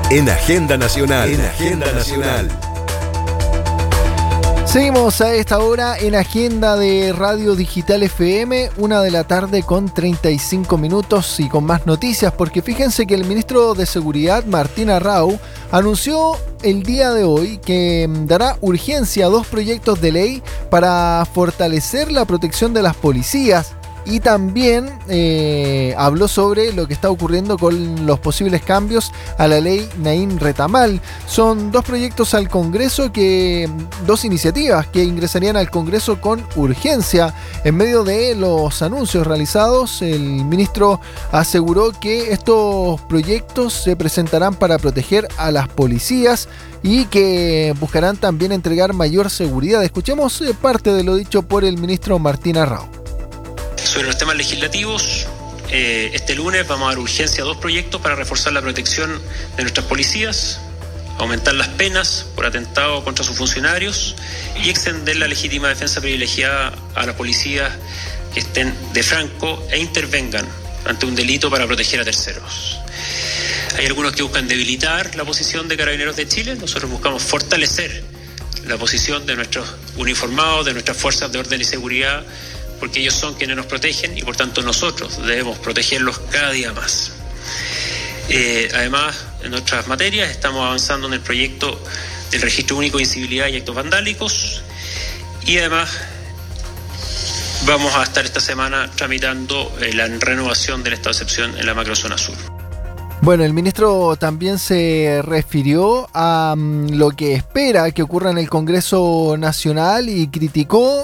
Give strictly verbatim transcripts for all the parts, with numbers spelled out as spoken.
En Agenda Nacional. En Agenda Nacional. Seguimos a esta hora en Agenda de Radio Digital F M, una de la tarde con treinta y cinco minutos y con más noticias, porque fíjense que el ministro de Seguridad, Martín Arrau, anunció el día de hoy que dará urgencia a dos proyectos de ley para fortalecer la protección de las policías. Y también eh, habló sobre lo que está ocurriendo con los posibles cambios a la ley Naim Retamal. Son dos proyectos al Congreso, que dos iniciativas que ingresarían al Congreso con urgencia. En medio de los anuncios realizados, el ministro aseguró que estos proyectos se presentarán para proteger a las policías y que buscarán también entregar mayor seguridad. Escuchemos parte de lo dicho por el ministro Martín Arrau. Sobre los temas legislativos, eh, este lunes vamos a dar urgencia a dos proyectos para reforzar la protección de nuestras policías, aumentar las penas por atentado contra sus funcionarios y extender la legítima defensa privilegiada a las policías que estén de franco e intervengan ante un delito para proteger a terceros. Hay algunos que buscan debilitar la posición de Carabineros de Chile. Nosotros buscamos fortalecer la posición de nuestros uniformados, de nuestras fuerzas de orden y seguridad, porque ellos son quienes nos protegen y por tanto nosotros debemos protegerlos cada día más. Eh, además, en otras materias estamos avanzando en el proyecto del Registro Único de Incivilidad y Actos Vandálicos, y además vamos a estar esta semana tramitando eh, la renovación del estado de excepción en la macrozona sur. Bueno, el ministro también se refirió a um, lo que espera que ocurra en el Congreso Nacional y criticó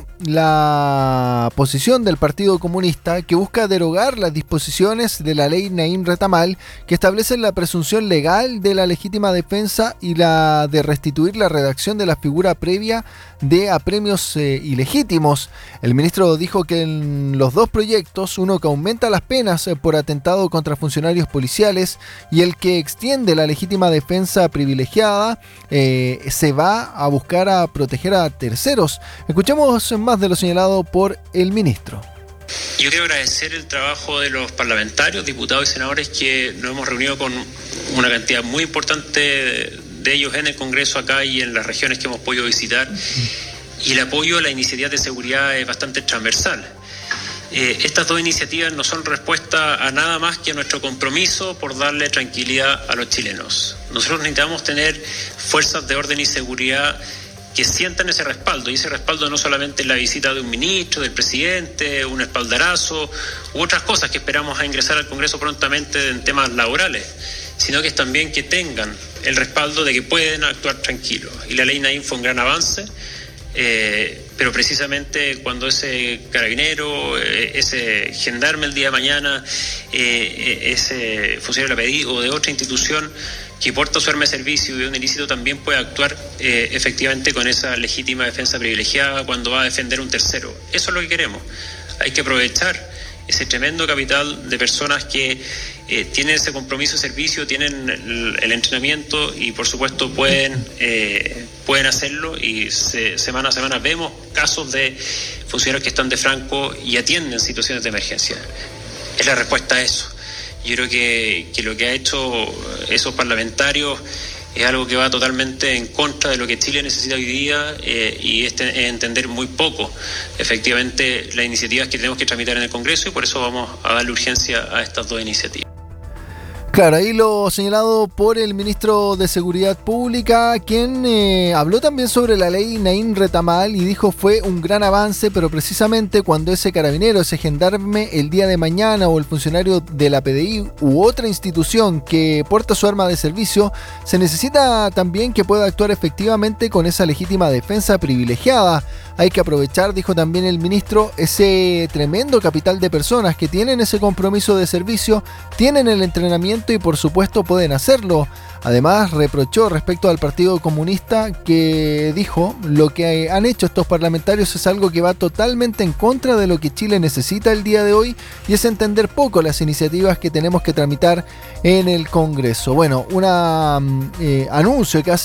la posición del Partido Comunista, que busca derogar las disposiciones de la ley Naim Retamal, que establecen la presunción legal de la legítima defensa y la de restituir la redacción de la figura previa de apremios eh, ilegítimos. El ministro dijo que en los dos proyectos, uno que aumenta las penas eh, por atentado contra funcionarios policiales y el que extiende la legítima defensa privilegiada, eh, se va a buscar a proteger a terceros. Escuchemos más de lo señalado por el ministro. Yo quiero agradecer el trabajo de los parlamentarios, diputados y senadores, que nos hemos reunido con una cantidad muy importante de ellos en el Congreso acá y en las regiones que hemos podido visitar, y el apoyo a la iniciativa de seguridad es bastante transversal. Eh, estas dos iniciativas no son respuesta a nada más que a nuestro compromiso por darle tranquilidad a los chilenos. Nosotros necesitamos tener fuerzas de orden y seguridad que sientan ese respaldo, y ese respaldo no solamente en la visita de un ministro, del presidente, un espaldarazo u otras cosas que esperamos a ingresar al Congreso prontamente en temas laborales, sino que es también que tengan el respaldo de que pueden actuar tranquilos. Y la ley Naim fue un gran avance, eh, pero precisamente cuando ese carabinero, eh, ese gendarme el día de mañana, eh, ese funcionario de la P D I o de otra institución que porta su arma de servicio y de un ilícito también puede actuar eh, efectivamente con esa legítima defensa privilegiada cuando va a defender un tercero. Eso es lo que queremos. Hay que aprovechar ese tremendo capital de personas que eh, tienen ese compromiso de servicio, tienen el, el entrenamiento y por supuesto pueden, eh, pueden hacerlo, y se, semana a semana vemos casos de funcionarios que están de franco y atienden situaciones de emergencia. Es la respuesta a eso. Yo creo que, que lo que ha hecho esos parlamentarios es algo que va totalmente en contra de lo que Chile necesita hoy día, eh, y es, es entender muy poco efectivamente las iniciativas que tenemos que tramitar en el Congreso, y por eso vamos a darle urgencia a estas dos iniciativas. Claro, ahí lo señalado por el ministro de Seguridad Pública, quien eh, habló también sobre la ley Naim Retamal y dijo fue un gran avance, pero precisamente cuando ese carabinero, ese gendarme el día de mañana, o el funcionario de la P D I u otra institución que porta su arma de servicio, se necesita también que pueda actuar efectivamente con esa legítima defensa privilegiada. Hay que aprovechar, dijo también el ministro, ese tremendo capital de personas que tienen ese compromiso de servicio, tienen el entrenamiento y por supuesto pueden hacerlo. Además, reprochó respecto al Partido Comunista, que dijo lo que han hecho estos parlamentarios es algo que va totalmente en contra de lo que Chile necesita el día de hoy, y es entender poco las iniciativas que tenemos que tramitar en el Congreso. Bueno, un eh, anuncio que hace